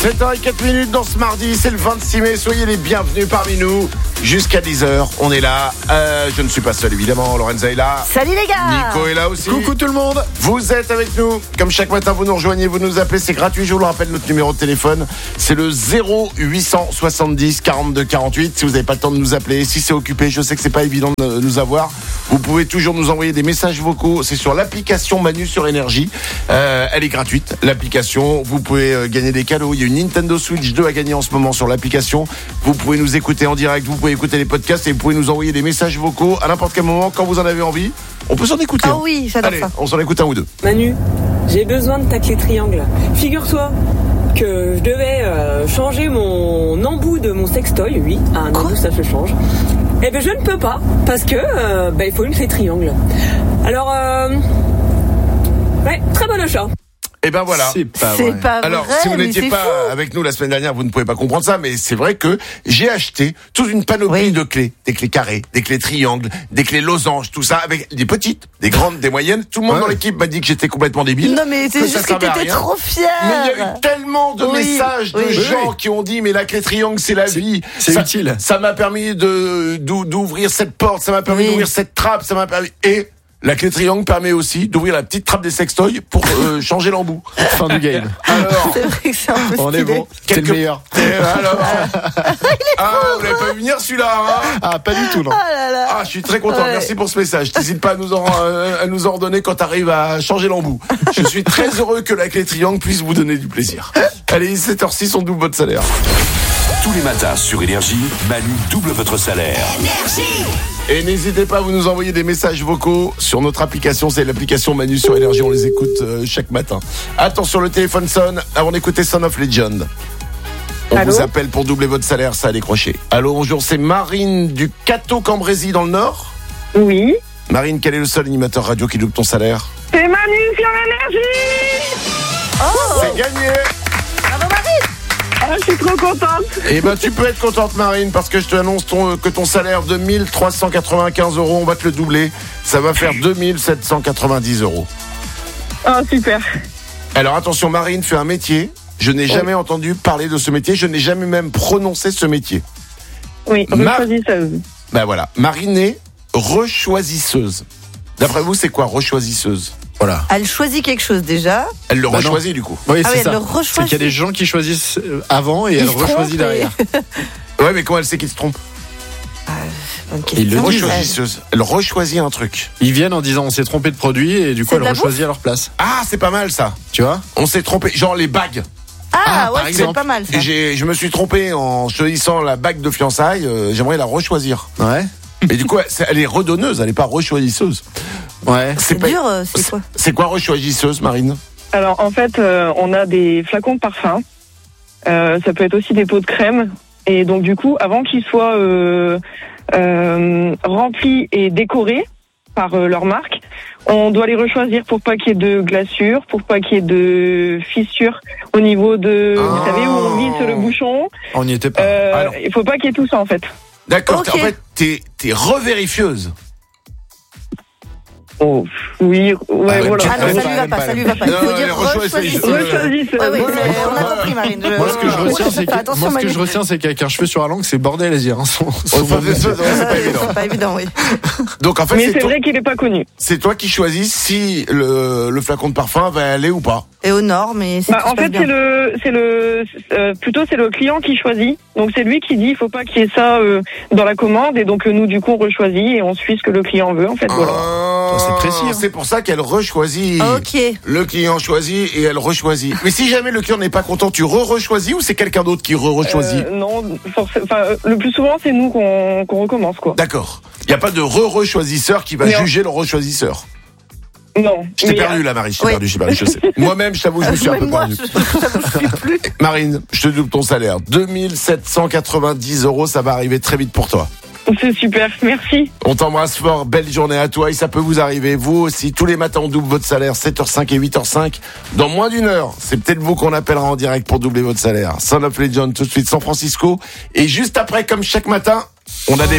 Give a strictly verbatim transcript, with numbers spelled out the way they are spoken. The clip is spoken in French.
sept heures zéro quatre minutes dans ce mardi, c'est le vingt-six mai, soyez les bienvenus parmi nous. Jusqu'à dix heures, on est là. Euh, je ne suis pas seul évidemment, Lorenza est là. Salut les gars. Nico est là aussi. Coucou tout le monde. Vous êtes avec nous. Comme chaque matin, vous nous rejoignez, vous nous appelez, c'est gratuit. Je vous le rappelle, notre numéro de téléphone, c'est le zéro huit cent soixante-dix quarante-deux quarante-huit. Si vous n'avez pas le temps de nous appeler, si c'est occupé, je sais que c'est pas évident de nous avoir. Vous pouvez toujours nous envoyer des messages vocaux. C'est sur l'application Manu sur Énergie. Euh, elle est gratuite, l'application. Vous pouvez euh, gagner des cadeaux. Il y a une Nintendo Switch deux à gagner en ce moment sur l'application. Vous pouvez nous écouter en direct. Vous pouvez écouter les podcasts et vous pouvez nous envoyer des messages vocaux à n'importe quel moment quand vous en avez envie. On peut s'en écouter. Ah oui, j'adore Allez, ça. on s'en écoute un ou deux. Manu, j'ai besoin de ta clé triangle. Figure-toi que je devais euh, changer mon embout de mon sextoy, oui, un embout ça se change. Eh ben je ne peux pas parce que euh, bah, il faut une clé triangle. Alors, euh, ouais, très bon achat. Et ben voilà. C'est pas C'est vrai. pas Alors, vrai, si vous mais n'étiez c'est pas fou. avec nous la semaine dernière, vous ne pouvez pas comprendre ça, mais c'est vrai que j'ai acheté toute une panoplie Oui. de clés, des clés carrées, des clés triangles, des clés losanges, tout ça, avec des petites, des grandes, des moyennes. Tout le monde Ouais. dans l'équipe m'a dit que j'étais complètement débile. Non mais c'est que ça juste que servait à t'étais rien. trop fier. Mais il y a eu tellement de Oui, messages de oui. gens Oui. qui ont dit mais la clé triangle c'est la C'est- vie. c'est Ça- utile. Ça m'a permis de d'ou- d'ouvrir cette porte, ça m'a permis Oui. d'ouvrir cette trappe, ça m'a permis et la clé triangle permet aussi d'ouvrir la petite trappe des sextoys pour euh, changer l'embout. Fin du game. Alors, C'est vrai que c'est un peu On est stylé. bon. C'est Quelques- le meilleur. et alors Ah, vous l'avez pas vu venir celui-là, hein? Ah, pas du tout, non. Oh là là. Ah, je suis très content. Ouais. Merci pour ce message. T'hésites pas à nous en, euh, à nous en redonner quand t'arrives à changer l'embout. Je suis très heureux que la clé triangle puisse vous donner du plaisir. Allez, sept heures six, on double votre salaire. Tous les matins sur Énergie, Manu double votre salaire. Et n'hésitez pas à vous nous envoyer des messages vocaux sur notre application. C'est l'application Manu sur Énergie. On les écoute euh, chaque matin. Attention, le téléphone sonne. Avant d'écouter Son of Legend. On Allô vous appelle pour doubler votre salaire. Ça a décroché. Allô, bonjour. C'est Marine du Cateau-Cambrésis dans le Nord. Oui. Marine, quel est le seul animateur radio qui double ton salaire? C'est Manu sur Énergie. Oh, C'est gagné. bravo Marine. Ah, je suis trop contente. Eh ben, tu peux être contente, Marine, parce que je te annonce ton, que ton salaire de mille trois cent quatre-vingt-quinze euros, on va te le doubler. Ça va faire deux mille sept cent quatre-vingt-dix euros. Oh, super. Alors attention, Marine fait un métier. Je n'ai jamais entendu parler de ce métier. Je n'ai jamais même prononcé ce métier. Oui, Ma- rechoisisseuse. Ben voilà. Marine est rechoisisseuse. D'après vous, c'est quoi rechoisisseuse? Voilà. Elle choisit quelque chose déjà. Elle le Bah non. rechoisit du coup. Oui, Ah c'est oui, ça. elle le C'est rechoisit. qu'il y a des gens qui choisissent euh, avant et Ils elle se trompent rechoisit et- derrière. Ouais, mais comment elle sait qu'il se trompe? Bonne Il le question. dit. Rechoisisseuse. Elle rechoisit un truc. Ils viennent en disant on s'est trompé de produit et du coup C'est de elle la rechoisit à leur place. Ah, c'est pas mal ça. Tu vois? On s'est trompé. Genre les bagues. Ah, Ah, par ouais, c'est exemple. pas mal ça. J'ai, je me suis trompé en choisissant la bague de fiançailles. euh, j'aimerais la rechoisir. Ouais. Et du coup, c'est- elle est redonneuse, elle n'est pas rechoisisseuse. Ouais. C'est pas- dur, euh, c'est quoi? C'est quoi rechoisisseuse, Marine? Alors en fait, euh, on a des flacons de parfum. Euh, ça peut être aussi des pots de crème. Et donc du coup, avant qu'ils soient euh, euh, remplis et décorés par euh, leur marque, on doit les rechoisir pour pas qu'il y ait de glaçures, pour pas qu'il y ait de fissures au niveau de, Oh. vous savez, où on visse le bouchon. On n'y était pas. Euh, Ah non. il faut pas qu'il y ait tout ça en fait. D'accord, Ok. t'es- en fait, t'es, t'es revérifieuse. Oh, oui, ouais, Ah ouais, voilà. Ah non, Elle ça est lui pas- va elle est pas, pas- ça lui va pas. Non, Il faut non, dire les rechoisisseuse. rechoisisseuse. Rechoisisseuse. Ouais, oui, Voilà. c'est- on a compris, Marine. Je- Moi, ce que je Ouais, retiens, c'est fais que- attention, moi, ce que je Marine. retiens, c'est qu'avec un cheveu sur la langue, c'est bordel à dire. Hein, son, son Enfin, nom de c'est, ça, métier. c'est pas évident. C'est pas évident, oui. Donc en fait, Mais c'est, c'est toi, vrai qu'il est pas connu. c'est toi qui choisis si le, le flacon de parfum va aller ou pas. Et au nord, mais c'est Bah, tout se en passe fait, bien. c'est le, c'est le, euh, plutôt c'est le client qui choisit. Donc c'est lui qui dit, il faut pas qu'il y ait ça euh, dans la commande, et donc euh, nous du coup on rechoisit et on suit ce que le client veut. En fait, voilà. Ah, c'est précis, hein. C'est pour ça qu'elle rechoisit. Ok. Le client choisit et elle rechoisit. Mais si jamais le client n'est pas content, tu re-rechoisis ou c'est quelqu'un d'autre qui re-rechoisit? Euh, non, forcément. Enfin, euh, le plus souvent c'est nous qu'on qu'on recommence quoi. D'accord. Il n'y a pas de re-rechoisisseur qui va Mais en- juger le rechoisisseur. Non. Je t'ai Mais, perdu là, Marie. Je t'ai Oui. perdu, je t'ai perdu, je sais. Moi-même, je t'avoue, je me suis un Même peu moi, perdu. je je suis plus. Marine, je te double ton salaire. deux mille sept cent quatre-vingt-dix euros, ça va arriver très vite pour toi. C'est super, merci. On t'embrasse fort, belle journée à toi et ça peut vous arriver, vous aussi, tous les matins on double votre salaire, sept heures cinq et huit heures cinq. Dans moins d'une heure, c'est peut-être vous qu'on appellera en direct pour doubler votre salaire. Son of Legend tout de suite San Francisco. Et juste après, comme chaque matin, on a des